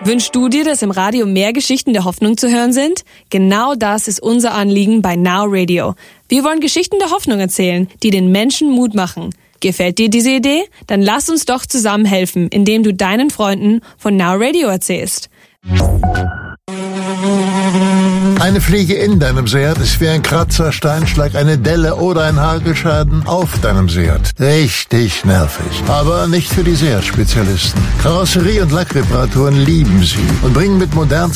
Wünschst du dir, dass im Radio mehr Geschichten der Hoffnung zu hören sind? Genau das ist unser Anliegen bei Now Radio. Wir wollen Geschichten der Hoffnung erzählen, die den Menschen Mut machen. Gefällt dir diese Idee? Dann lass uns doch zusammen helfen, indem du deinen Freunden von Now Radio erzählst. Eine Fliege in deinem Seat ist wie ein Kratzer, Steinschlag, eine Delle oder ein Hagelschaden auf deinem Seat. Richtig nervig. Aber nicht für die Seat-Spezialisten. Karosserie- und Lackreparaturen lieben sie und bringen mit modernsten